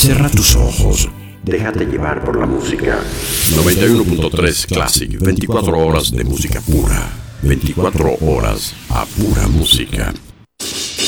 Cierra tus ojos. Déjate llevar por la música. 91.3 Classic. 24 horas de música pura. 24 horas a pura música.